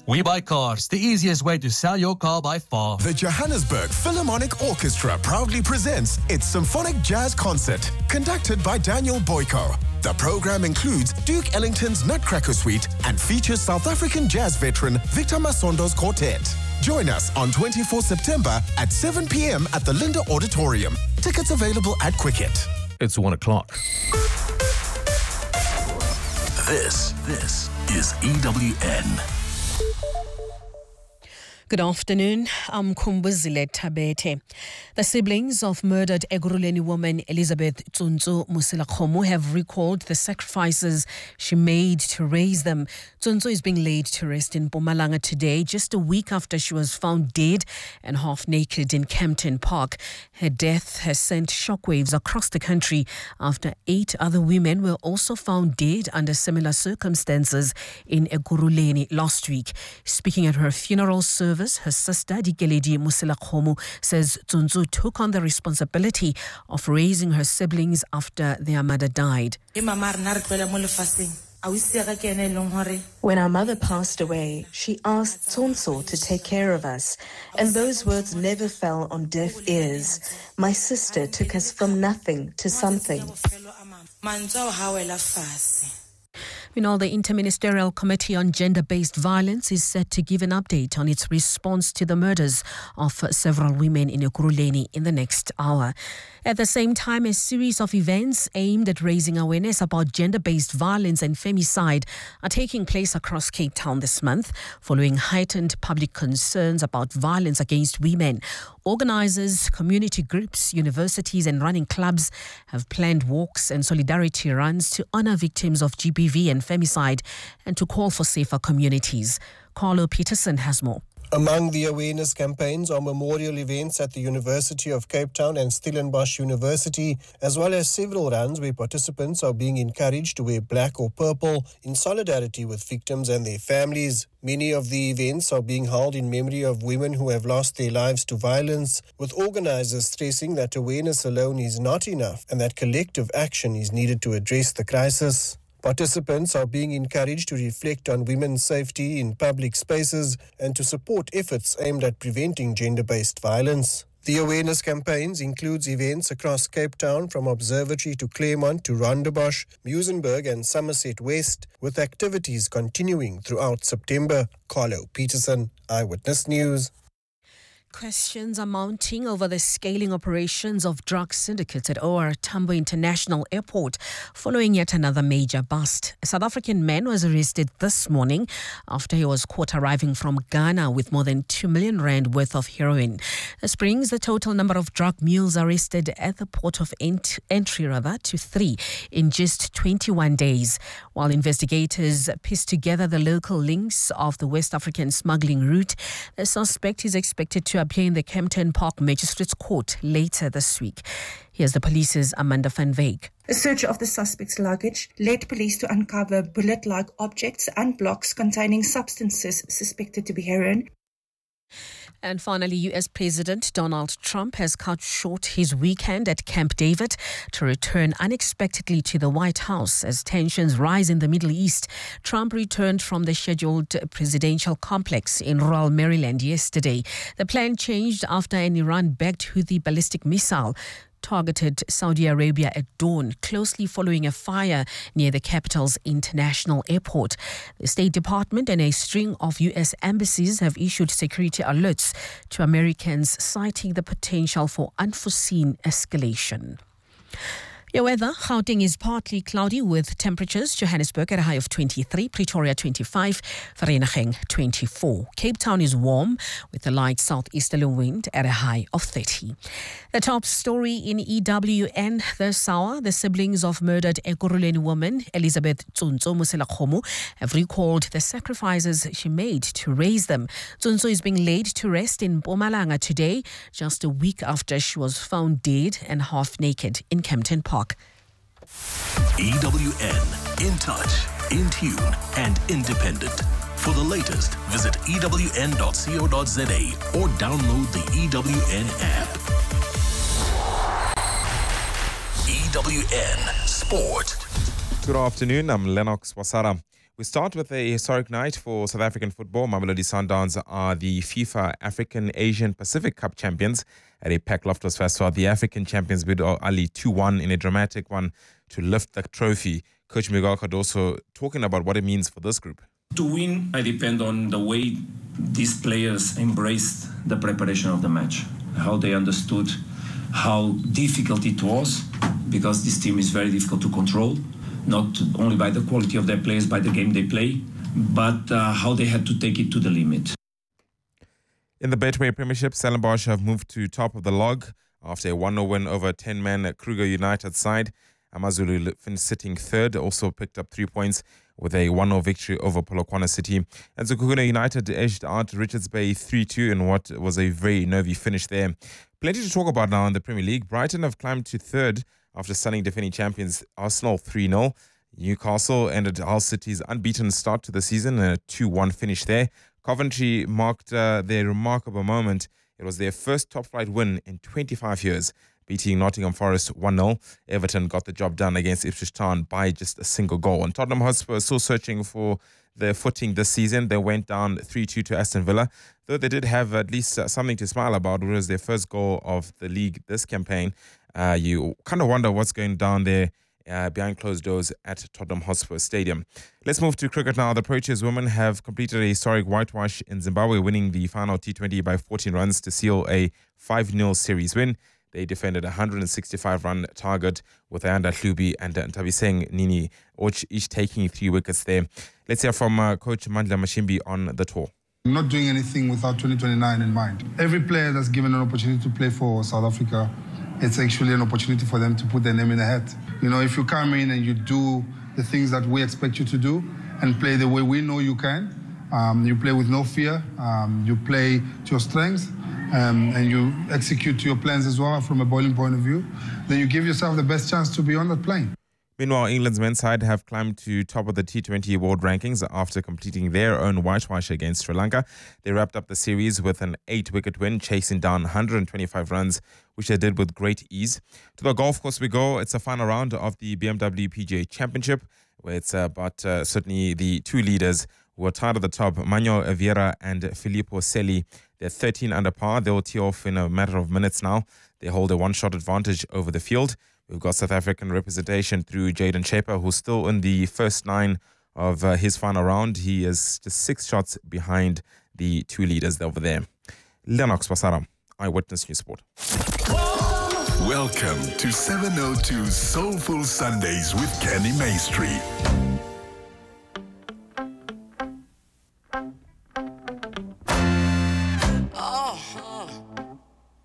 We Buy Cars, the easiest way to sell your car by far. The Johannesburg Philharmonic Orchestra proudly presents its Symphonic Jazz Concert, conducted by Daniel Boyko. The program includes Duke Ellington's Nutcracker Suite and features South African jazz veteran Victor Masondo's quartet. Join us on 24 September at 7 p.m. at the Linda Auditorium. Tickets available at Quicket. It's 1 o'clock. This is EWN. Good afternoon. I'm Kumbuzile Tabete. The siblings of murdered Ekurhuleni woman Elizabeth Tsuntsu Musilakhomo have recalled the sacrifices she made to raise them. Tsuntsu is being laid to rest in Mpumalanga today, just a week after she was found dead and half naked in Kempton Park. Her death has sent shockwaves across the country after 8 other women were also found dead under similar circumstances in Ekurhuleni last week. Speaking at her funeral service, her sister Dikeledi Musilakhomo says Tsuntsu took on the responsibility of raising her siblings after their mother died. When our mother passed away, she asked Tsuntsu to take care of us, and those words never fell on deaf ears. My sister took us from nothing to something. Meanwhile, the Interministerial Committee on Gender-Based Violence is set to give an update on its response to the murders of several women in Ekurhuleni in the next hour. At the same time, a series of events aimed at raising awareness about gender-based violence and femicide are taking place across Cape Town this month, following heightened public concerns about violence against women. Organisers, community groups, universities and running clubs have planned walks and solidarity runs to honour victims of GBV and femicide and to call for safer communities. Carlo Peterson has more. Among the awareness campaigns are memorial events at the University of Cape Town and Stellenbosch University, as well as several runs where participants are being encouraged to wear black or purple in solidarity with victims and their families. Many of the events are being held in memory of women who have lost their lives to violence, with organisers stressing that awareness alone is not enough and that collective action is needed to address the crisis. Participants are being encouraged to reflect on women's safety in public spaces and to support efforts aimed at preventing gender-based violence. The awareness campaigns includes events across Cape Town from Observatory to Claremont to Rondebosch, Muizenberg and Somerset West, with activities continuing throughout September. Carlo Peterson, Eyewitness News. Questions are mounting over the scaling operations of drug syndicates at OR Tambo International Airport following yet another major bust. A South African man was arrested this morning after he was caught arriving from Ghana with more than 2 million rand worth of heroin. This brings the total number of drug mules arrested at the port of entry to 3 in just 21 days. While investigators piece together the local links of the West African smuggling route, the suspect is expected to appear in the Kempton Park Magistrates Court later this week. Here's the police's Amanda van Veek. A search of the suspect's luggage led police to uncover bullet-like objects and blocks containing substances suspected to be heroin. And finally, US President Donald Trump has cut short his weekend at Camp David to return unexpectedly to the White House as tensions rise in the Middle East. Trump returned from the scheduled presidential complex in rural Maryland yesterday. The plan changed after an Iran-backed Houthi ballistic missile targeted Saudi Arabia at dawn, closely following a fire near the capital's international airport. The State Department and a string of U.S. embassies have issued security alerts to Americans, citing the potential for unforeseen escalation. Your weather, Gauteng is partly cloudy with temperatures. Johannesburg at a high of 23, Pretoria 25, Vereeniging 24. Cape Town is warm with a light southeasterly wind at a high of 30. The top story in EWN this hour, the siblings of murdered Ekurhuleni woman Elizabeth Tsuntsu Musilakhomo have recalled the sacrifices she made to raise them. Tsuntsu is being laid to rest in Mpumalanga today, just a week after she was found dead and half naked in Kempton Park. EWN, in touch, in tune, and independent. For the latest, visit ewn.co.za or download the EWN app. EWN Sport. Good afternoon, I'm Lennox Wasara. We start with a historic night for South African football. Mamelodi Sundowns are the FIFA African Asian Pacific Cup champions at a Pack Loftus Festival. The African champions beat Ali 2-1 in a dramatic one to lift the trophy. Coach Miguel Cardoso talking about what it means for this group. To win, I depend on the way these players embraced the preparation of the match, how they understood how difficult it was, because this team is very difficult to control, not only by the quality of their players, by the game they play, but how they had to take it to the limit. In the Betway Premiership, Stellenbosch have moved to top of the log after a 1-0 win over 10-man Kruger United side. Amazulu finished sitting third, also picked up 3 points with a 1-0 victory over Polokwane City. And Sekhukhune United edged out Richards Bay 3-2 in what was a very nervy finish there. Plenty to talk about now in the Premier League. Brighton have climbed to third after stunning defending champions Arsenal 3-0. Newcastle ended Hull City's unbeaten start to the season, a 2-1 finish there. Coventry marked their remarkable moment. It was their first top-flight win in 25 years, beating Nottingham Forest 1-0. Everton got the job done against Ipswich Town by just a single goal. And Tottenham Hotspur are still searching for their footing this season. They went down 3-2 to Aston Villa, though they did have at least something to smile about. It was their first goal of the league this campaign. You kind of wonder what's going down there behind closed doors at Tottenham Hotspur Stadium. Let's move to cricket now. The Proteas women have completed a historic whitewash in Zimbabwe, winning the final T20 by 14 runs to seal a 5-0 series win. They defended a 165-run target with Ayanda Hlubi and Ntabiseng Nini, each taking 3 wickets there. Let's hear from Coach Mandla Mashimbi on the tour. I'm not doing anything without 2029 in mind. Every player that's given an opportunity to play for South Africa, it's actually an opportunity for them to put their name in the hat. You know, if you come in and you do the things that we expect you to do and play the way we know you can, you play with no fear, you play to your strengths, and you execute your plans as well from a bowling point of view, then you give yourself the best chance to be on that plane. Meanwhile, England's men's side have climbed to top of the T20 world rankings after completing their own whitewash against Sri Lanka. They wrapped up the series with an 8-wicket win, chasing down 125 runs, which they did with great ease. To the golf course we go. It's the final round of the BMW PGA Championship, where it's certainly the two leaders who are tied at the top, Manuel Vieira and Filippo Selli. They're 13 under par. They will tee off in a matter of minutes now. They hold a one-shot advantage over the field. We've got South African representation through Jaden Shaper, who's still in the first 9 of his final round. He is just 6 shots behind the two leaders over there. Lennox Pasaram, Eyewitness News Sport. Welcome to 702 Soulful Sundays with Kenny Maestri.